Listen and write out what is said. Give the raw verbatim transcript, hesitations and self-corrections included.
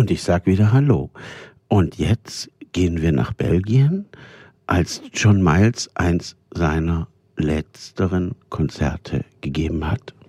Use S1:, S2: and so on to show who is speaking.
S1: Und ich sag wieder Hallo. Und jetzt gehen wir nach Belgien, als John Miles eins seiner letzteren Konzerte gegeben hat.